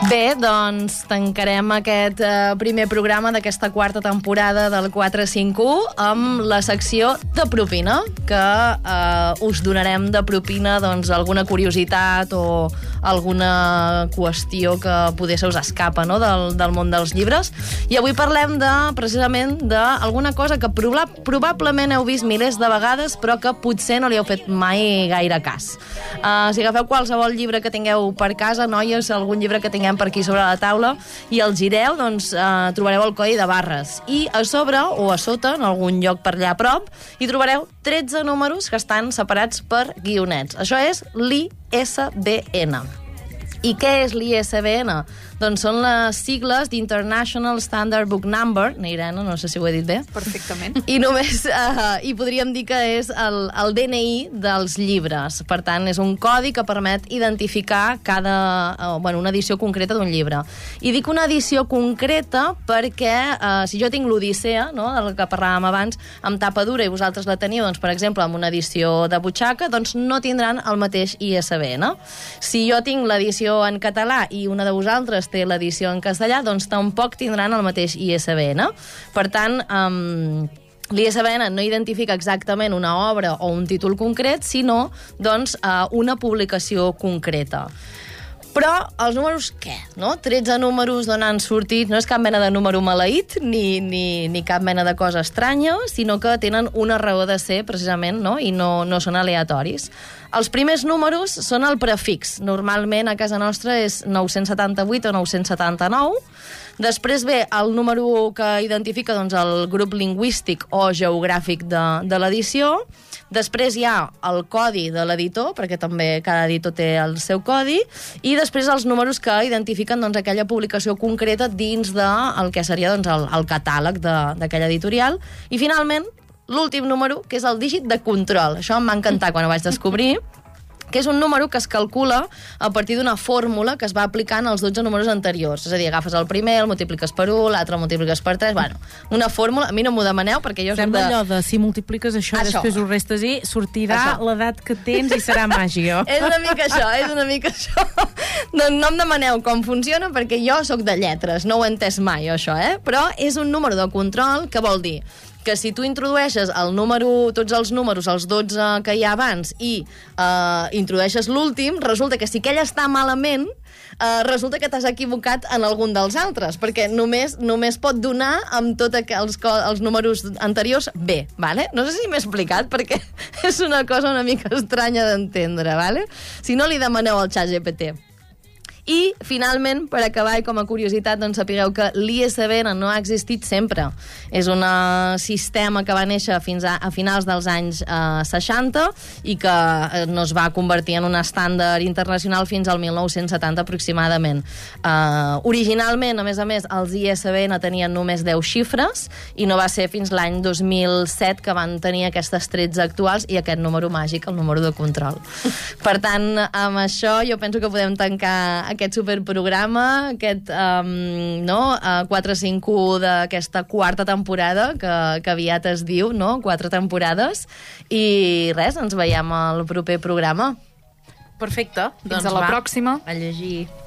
Bé, doncs tancarem aquest primer programa d'aquesta quarta temporada del 451 amb la secció de propina, que us donarem de propina doncs, alguna curiositat o alguna qüestió que poder se us escapa, no? del món dels llibres. I avui parlem precisament d'alguna cosa que probablement heu vist milers de vegades però que potser no li heu fet mai gaire cas. Si agafeu qualsevol llibre que tingueu per casa, noies, algun llibre que tinguem per aquí sobre la taula, i el gireu, doncs trobareu el codi de barres. I a sobre, o a sota, en algun lloc per allà a prop, hi trobareu 13 números que estan separats per guionets. Això és l'ISBN. I què és l'ISBN? Doncs són les sigles d'International Standard Book Number. Irene, no sé si ho he dit bé. Perfectament. I només i podríem dir que és el DNI dels llibres. Per tant, és un codi que permet identificar una edició concreta d'un llibre. I dic una edició concreta perquè si jo tinc l'Odissea, no, del que parlàvem abans, amb tapa dura i vosaltres la teniu, doncs, per exemple, amb una edició de butxaca, doncs no tindran el mateix ISBN. Si jo tinc l'edició en català i una de vosaltres té l'edició en castellà, doncs tampoc tindran el mateix ISBN. Per tant, l'ISBN no identifica exactament una obra o un títol concret, sinó doncs, una publicació concreta. Però els números, què? No? 13 números d'on han sortit, no és cap mena de número maleït, ni cap mena de cosa estranya, sinó que tenen una raó de ser, precisament, no? I no són aleatoris. Els primers números són el prefix. Normalment a casa nostra és 978 o 979. Després ve el número que identifica doncs, el grup lingüístic o geogràfic de l'edició. Després hi ha el codi de l'editor, perquè també cada editor té el seu codi, i després els números que identifiquen doncs, aquella publicació concreta dins del que seria doncs, el catàleg d'aquella editorial. I finalment, l'últim número, que és el dígit de control. Això em va encantar quan ho vaig descobrir, que és un número que es calcula a partir d'una fórmula que es va aplicant als 12 números anteriors. És a dir, agafes el primer, el multipliques per 1, l'altre el multipliques per 3... Bueno, una fórmula... A mi no m'ho demaneu, perquè jo... Sembla allò de si multipliques això, després ho restes i sortirà l'edat que tens i serà màgia. És una mica això. Doncs no em demaneu com funciona, perquè jo sóc de lletres, no ho he entès mai, això, Però és un número de control que vol dir que si tu introdueixes tots els números, els 12 que hi ha abans, i introdueixes l'últim, resulta que si aquell està malament, resulta que t'has equivocat en algun dels altres, perquè només pot donar amb tots els números anteriors bé, ¿vale? No sé si m'he explicat, perquè és una cosa una mica estranya d'entendre, ¿vale? Si no, li demaneu al ChatGPT. I, finalment, per acabar i com a curiositat, doncs sapigueu que l'ISBN no ha existit sempre. És un sistema que va néixer fins a finals dels anys 60 i que no es va convertir en un estàndard internacional fins al 1970 aproximadament. Originalment, a més, els ISBN tenien només 10 xifres i no va ser fins l'any 2007 que van tenir aquestes 13 actuals i aquest número màgic, el número de control. Per tant, amb això jo penso que podem tancar aquest superprograma, aquest 451 d'aquesta quarta temporada, que aviat es diu, no? 4 temporades. I res, ens veiem al proper programa. Perfecte. Fins a la pròxima. A llegir.